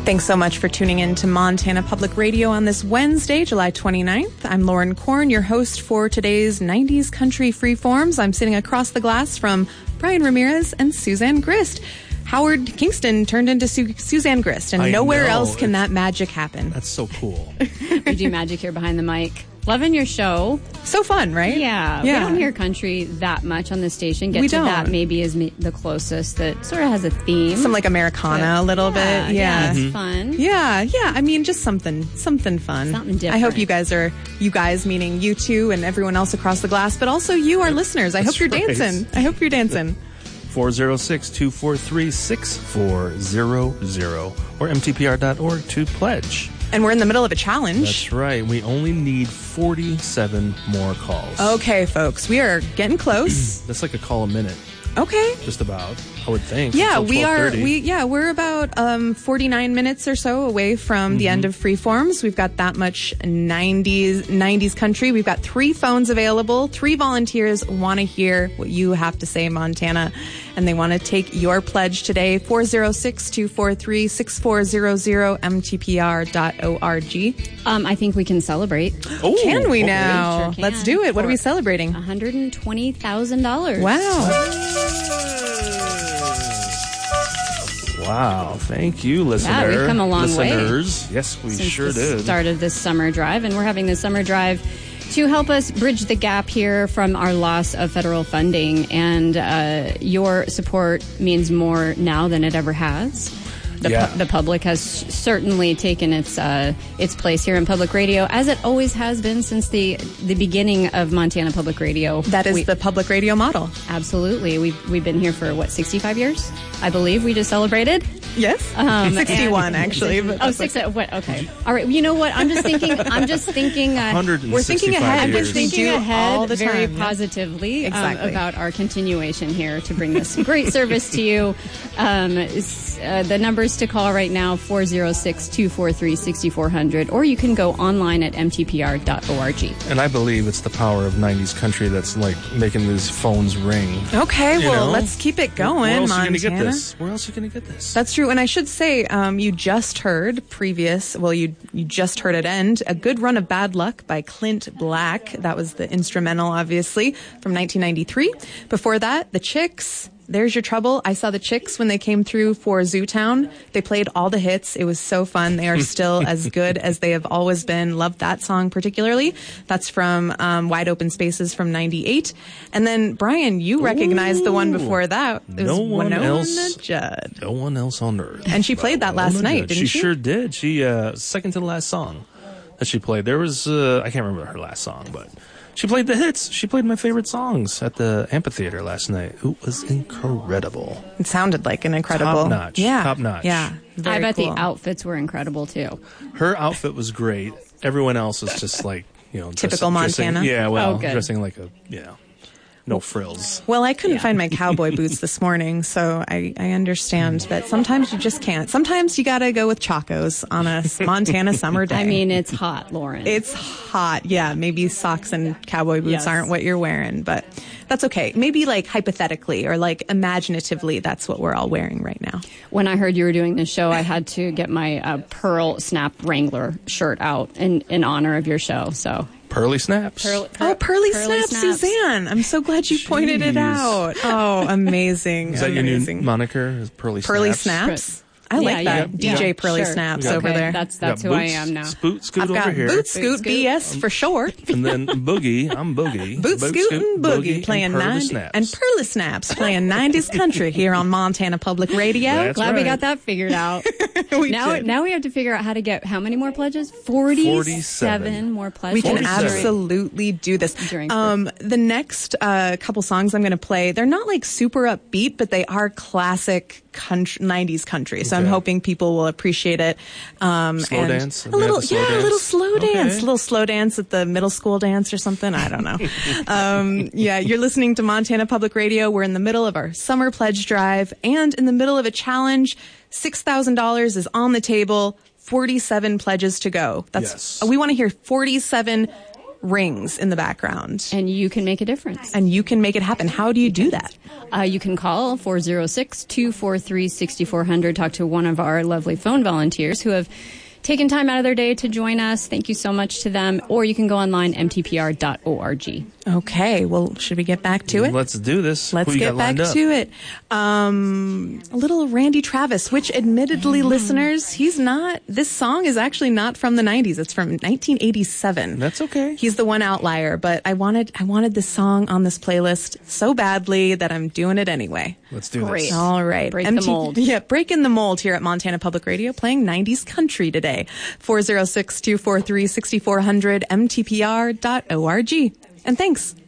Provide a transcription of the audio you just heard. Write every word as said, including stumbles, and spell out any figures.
Thanks so much for tuning in to Montana Public Radio on this Wednesday, July twenty-ninth. I'm Lauren Korn, your host for today's nineties Country Freeforms. I'm sitting across the glass from Brian Ramirez and Suzanne Grist. Howard Kingston turned into Su- Suzanne Grist, and I nowhere know. else can that magic happen. That's so cool. We do magic here behind the mic. Loving your show. So fun, right? Yeah, yeah. We don't hear country that much on the station. Get we to don't. that maybe is me- the closest that sort of has a theme. Some like Americana But, a little yeah, bit. Yeah. Yeah, it's Mm-hmm. fun. Yeah, yeah. I mean, just something, something fun. Something different. I hope you guys are, you guys meaning you two and everyone else across the glass, but also you, our listeners. I That's hope you're right. dancing. I hope you're dancing. four oh six, two four three, six four hundred or m t p r dot org to pledge. And we're in the middle of a challenge. That's right. We only need forty-seven more calls. Okay, folks, we are getting close. That's like a call a minute, Okay. just about, I would think. Yeah, until we are. twelve thirty. We yeah, we're about um, forty-nine minutes or so away from Mm-hmm. the end of Freeforms. We've got that much nineties nineties country. We've got three phones available. Three volunteers want to hear what you have to say, Montana, and they want to take your pledge today. four oh six, two four three, six four hundred, m t p r dot org. Um, I think we can celebrate. Oh, Can we okay. now? Sure can. Let's do it. What are we For celebrating? one hundred twenty thousand dollars. Wow. Wow. Thank you, listener. Yeah, we've come a long way. Listeners. Yes, we Since sure the did. start of this summer drive, and we're having this summer drive to help us bridge the gap here from our loss of federal funding. And uh, your support means more now than it ever has. The, Yeah. pu- the public has certainly taken its uh, its place here in public radio, as it always has been since the the beginning of Montana Public Radio. That is We- the public radio model. absolutely. We've we've been here for what sixty-five years, I believe. We just celebrated. Yes. Um, sixty-one, and- actually. But Oh, six. uh, What? Okay. All right. You know what? I'm just thinking. I'm just thinking. Uh, one hundred We're thinking sixty-five ahead, I'm years. just we thinking do ahead all the very time, yeah. positively um, Exactly. about our continuation here to bring this great service to you. Um, s- uh, the numbers to call right now, four oh six, two four three, six four hundred, or you can go online at m t p r dot org. And I believe it's the power of nineties country that's like making these phones ring. Okay, You well, know? let's keep it going, Where else Montana. are you going to get this? Where else are you going to get this? That's true, and I should say, um, you just heard previous, well, you you just heard it end, A Good Run of Bad Luck by Clint Black. That was the instrumental, obviously, from nineteen ninety-three. Before that, The Chicks, There's Your Trouble. I saw The Chicks when they came through for Zootown. They played all the hits. It was so fun. They are still as good as they have always been. Loved that song particularly. That's from um, Wide Open Spaces from ninety-eight. And then, Brian, you recognized the one before that. It was No one Winona else- Judd. No one else on earth. And she played that last Winona night, Judd. didn't she? She sure did. She, uh, second to the last song that she played. There was, uh, I can't remember her last song, but she played the hits. She played my favorite songs at the amphitheater last night. It was incredible. It sounded like an incredible. Top notch. Yeah. Top notch. Yeah. Very I bet cool. the outfits were incredible too. Her outfit was great. Everyone else was just like, you know, Typical dressing, Montana? Dressing, yeah, well, Oh, good. dressing like a, you know, no frills. Well, I couldn't Yeah. find my cowboy boots this morning, so I, I understand that sometimes you just can't. Sometimes you gotta go with chacos on a s- Montana summer day. I mean, it's hot, Lauren. it's hot. Yeah, maybe socks and cowboy boots Yes. aren't what you're wearing, but that's okay. Maybe like hypothetically or like imaginatively, that's what we're all wearing right now. When I heard you were doing this show, I had to get my uh, Pearl Snap Wrangler shirt out in, in honor of your show. So Pearly snaps. Pearl, Oh, Pearly, Pearly Snaps, Suzanne. I'm so glad you pointed it Jeez. out. Oh, amazing. Is that your amazing. new moniker? Is Pearly Snaps? Pearly Snaps? I like Yeah, that. yeah, D J yeah. Pearly Sure. Snaps Okay. over there. That's We got that's who I Boots, am now. Spoot, scoot I've over got here. Boot Scoot Scoot. B S for short. And then Boogie, I'm Boogie. Boot Scoot and Boogie playing Pearly nine Snaps. and Pearly Snaps playing nineties country here on Montana Public Radio. That's Glad we right. got that figured out. We now, did. now we have to figure out how to get how many more pledges? Forty-seven, forty-seven. more pledges. We can forty-seven. absolutely do this. During Um, the next uh, couple songs I'm going to play, they're not like super upbeat, but they are classic country, nineties country. So I'm Okay. hoping people will appreciate it. Um, Slow and dance? A We have little, the slow yeah, a little dance? slow Okay. dance, a little slow dance at the middle school dance or something. I don't know. um, yeah, you're listening to Montana Public Radio. We're in the middle of our summer pledge drive and in the middle of a challenge. six thousand dollars is on the table. forty-seven pledges to go. That's Yes. we want to hear forty-seven rings in the background. And you can make a difference. And you can make it happen. How do you do that? Uh, you can call four oh six, two four three, six four zero zero, talk to one of our lovely phone volunteers who have taken time out of their day to join us. Thank you so much to them. Or you can go online, m t p r dot org. Okay, well, should we get back to it? Let's do this. Let's Who you get got back lined up? to it. Um, a little Randy Travis, which admittedly, Mm-hmm. listeners, he's not, this song is actually not from the nineties. It's from nineteen eighty-seven. That's okay. He's the one outlier, but I wanted, I wanted this song on this playlist so badly that I'm doing it anyway. Let's do Great. this. All right. Break the mold. Yeah, breaking the mold here at Montana Public Radio, playing nineties country today. four oh six, two four three, six four zero zero, m t p r dot org. And thanks.